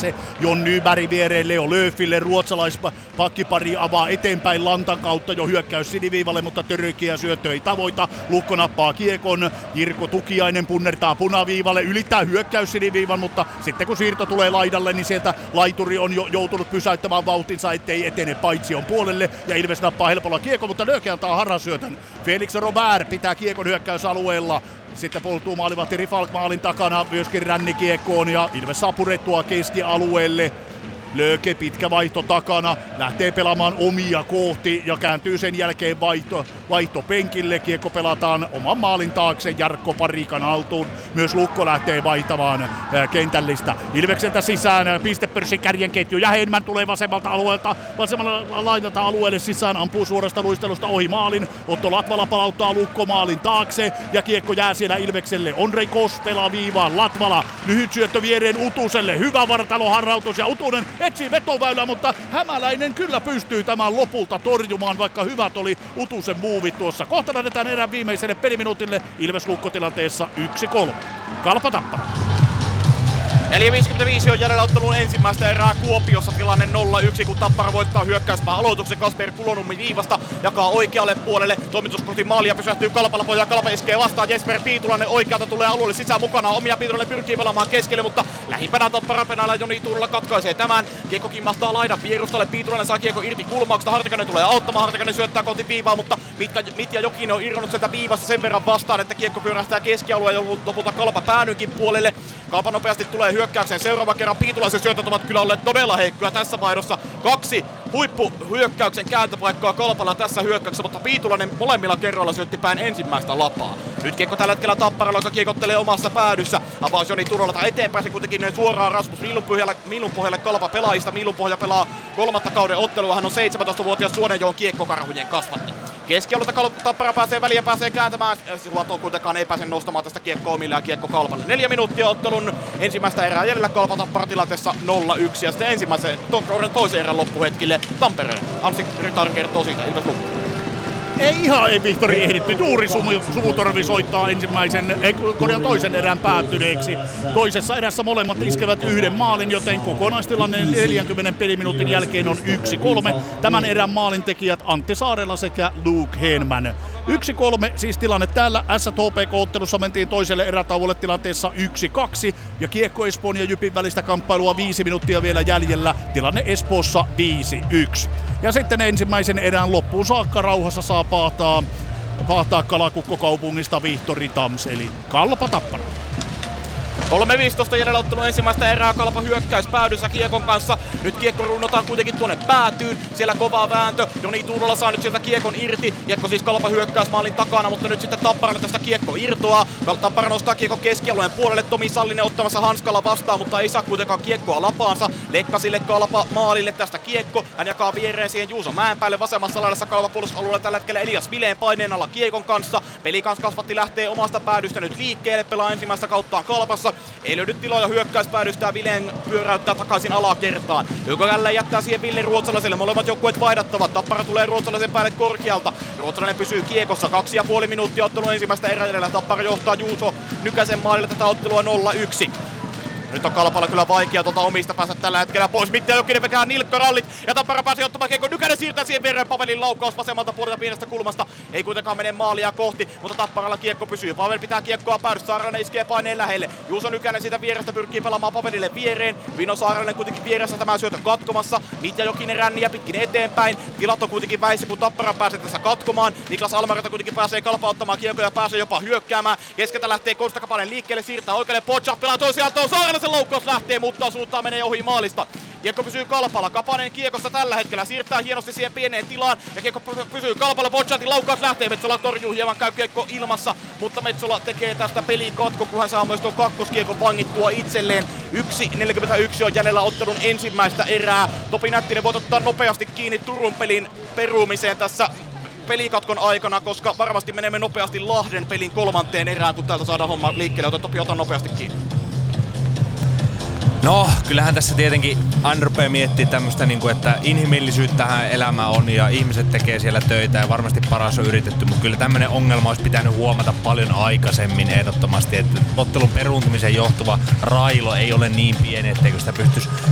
taakse. Jon Nyberg viereen Leo Lööfille. Ruotsalaispakkipari avaa eteenpäin lantan kautta jo hyökkäys siniviivalle, mutta Törökiä syöttö ei tavoita. Lukko nappaa kiekon. Jirko Tukiainen punnertaa punaviivalle. Ylittää hyökkäys siniviivan, mutta sitten kun siirto tulee laidalle, niin sieltä laituri on jo joutunut pysäyttämään vauhtinsa, ettei etene Paitsion puolelle. Ja Ilves nappaa helpolla kiekon, mutta Lööke antaa harhasyötön. Felix Robert pitää kiekon hyökkäysalueella. Sitten polttuu maalivahti Rifalk maalin takana myöskin rännikiekkoon ja Ilves saa purettua keskialueelle. Lööke pitkä vaihto takana, lähtee pelaamaan omia kohti ja kääntyy sen jälkeen vaihto penkille. Kiekko pelataan oman maalin taakse Jarkko Parikan haltuun. Myös Lukko lähtee vaihtamaan kentällistä. Ilvekseltä sisään pistepörssin kärjen ketju ja Heinman tulee vasemmalta laidalta alueelle sisään, ampuu suorasta luistelusta ohi maalin. Otto Latvala palauttaa Lukko maalin taakse ja kiekko jää siellä Ilvekselle. Ondrej Kos pelaa viivaan, Latvala lyhyt syöttö viereen Utuselle, hyvä vartaloharrautus ja Utunen etsii vetoväylää, mutta Hämäläinen kyllä pystyy tämän lopulta torjumaan, vaikka hyvät oli Utusen muuvit tuossa. Kohta lähdetään erään viimeiselle peliminuutille. Ilves Lukko tilanteessa 1-3. Kalpa Tappara. 4.55 on jäljellä ottelun ensimmäistä erää Kuopiossa, tilanne 0-1, kun Tappara voittaa hyökkäyspää aloituksen. Kasper Kulonummi viivasta jakaa oikealle puolelle, toimitus kohti maalia, pysähtyy Kalpalla pohjaa, Kalpa iskee vastaan, Jesper Piitulainen oikealta tulee alueelle sisään mukana, omia Piitulainen pyrkii pelaamaan keskelle, mutta lähimpänä Tappara penäällä Joni Turulla katkaisee tämän. Kiekko kimmahtaa laidan vierustalle, Piitulainen saa kiekko irti kulmauksesta, Hartikainen tulee auttamaan, Hartikainen syöttää kohti viivaa, mutta Mitja Jokinen on irronnut sieltä viivasta sen verran vastaan, että kiekko pyörähtää keskialueen ja lopulta Kalpa Päänynkin puolelle. Kalpa nopeasti tulee hyökkäykseen seuraava kerran. Piitulaisen syötöt ovat kyllä olleet todella heikkoja tässä vaihdossa. 2 huippuhyökkäyksen kääntöpaikkaa Kalpalla tässä hyökkäyksessä, mutta Piitulainen molemmilla kerroilla syötti pään ensimmäistä lapaa. Nyt kiekko tällä hetkellä Tapparalla, joka kiekottelee omassa päädyssä. Avaus Joni Turulalta eteenpäin, se kuitenkin suoraan Rasmus Miilunpohjalle Kalpa pelaajista. Miilunpohja pelaa 3. kauden ottelua, hän on 17-vuotias Suonenjoen kiekkokarhujen kasvatti. Keskialueelta Tappara pääsee väliin ja pääsee kääntämään. Luoto kuitenkaan ei pääse nostamaan tästä kiekkoa omille ja kiekko Kalpalle. 4 minuuttia ottelun ensimmäistä erää jäljellä, Kalpa Tappara tilanteessa 0-1. Ja sitten ensimmäisen toisen erän loppuhetkille Tampereen. Anssi Rytar kertoo siitä, Ilves Lukko. Ei Vihtori ehditty, juuri Suvutorvi soittaa toisen erän päättyneeksi. Toisessa erässä molemmat iskevät yhden maalin, joten kokonaistilanne 40 peliminuutin jälkeen on 1-3. Tämän erän maalintekijät Antti Saarela sekä Luke Henman. 1-3 siis tilanne täällä. SHPK-ottelussa mentiin toiselle erätauolle tilanteessa 1-2 ja kiekko Espoon ja Jypin välistä kamppailua 5 minuuttia vielä jäljellä. Tilanne Espoossa 5-1. Ja sitten ensimmäisen erän loppuun saakka rauhassa saa pahtaa Kalakukko-kaupungista Vihtori Tams, eli Kalpa Tappara. 3.15 jäljellä ottelun ensimmäistä erää, Kalpa hyökkäys päädyssä kiekon kanssa. Nyt kiekko runnotaan kuitenkin tuonne päätyyn. Siellä kova vääntö. Joni Turulla saa nyt sieltä kiekon irti. Kiekko siis Kalpa hyökkäys maalin takana, mutta nyt sitten Tapparalle tästä kiekko irtoaa. Tappara nostaa kiekko keskialueen puolelle. Tomi Sallinen ottamassa hanskalla vastaan, mutta ei saa kuitenkaan kiekkoa lapaansa. Lekkasille Kalpa maalille tästä kiekko. Hän jakaa viereen siihen Juuso Mäenpäälle. Vasemmassa laidassa Kalpa puolustusalueella tällä hetkellä Elias Vileen paineen alla kiekon kanssa. Pelikans kasvatti lähtee omasta päädystä nyt liikkeelle. Pelaa ensimmäistä kauttaan Kalpassa. Ei löydy tiloja hyökkäyspäädystä ja Vileen pyöräyttää takaisin alakertaan. Joka jälleen jättää siihen Ville Ruotsalaiselle. Molemmat joukkueet vaihdattavat. Tappara tulee Ruotsalaisen päälle korkealta. Ruotsalainen pysyy kiekossa. 2,5 minuuttia ottelun ensimmäistä erää. Tappara johtaa Juuso Nykäsen maalille tätä ottelua 0-1. Nyt on Kalpalla kyllä vaikea omista päästä tällä hetkellä pois. Mitja Jokinen vekää nilkkarallit ja Tappara pääsee ottamaan kiekko. Nykänen siirtää siihen viereen Pavelin laukaus vasemmalta puolelta pienestä kulmasta. Ei kuitenkaan mene maalia kohti, mutta Tapparalla kiekko pysyy. Pavel pitää kiekkoa päädyssä. Saarinen iskee paineen lähelle. Juuso Nykänen siitä vierestä pyrkii pelaamaan Pavelille viereen. Vino Saarinen kuitenkin vieressä tämä syötö katkomassa. Mitja Jokinen ränniä pitkin eteenpäin. Tilat on kuitenkin väissä, kun Tappara pääsee tässä katkomaan. Niklas Almarata kuitenkin pääsee Kalpa ottamaan kiekkoja ja pääsee jopa hyökkäämään. Keskeltä lähtee Konsta Kapanen liikkeelle, siirtää oikealle Podjak pelaa toisiaan. Saarinen laukaus lähtee, mutta suuntaa menee ohi maalista. Kiekko pysyy Kalpalla. Kapanen kiekossa tällä hetkellä. Siirtää hienosti siihen pieneen tilaan. Ja kiekko pysyy Kalpalla. Bodjatin laukaus lähtee. Metsola torjuu hieman. Käy kiekko ilmassa. Mutta Metsola tekee tästä pelikatko, kun hän saa myös tuon kakkoskiekon vangittua itselleen. 1.41 on jäljellä ottelun ensimmäistä erää. Topi Nättinen voi ottaa nopeasti kiinni Turun pelin peruumiseen tässä pelikatkon aikana, koska varmasti menemme nopeasti Lahden pelin 3. erään, kun täältä saadaan homma liikkeelle. Topi, ota nopeasti kiinni. No, kyllähän tässä tietenkin aina rupeaa miettimään tämmöistä, että inhimillisyyttähän elämä on ja ihmiset tekee siellä töitä ja varmasti paras on yritetty, mutta kyllä tämmöinen ongelma olisi pitänyt huomata paljon aikaisemmin ehdottomasti, että ottelun peruuntumiseen johtuva railo ei ole niin pieni, etteikö sitä pystyisi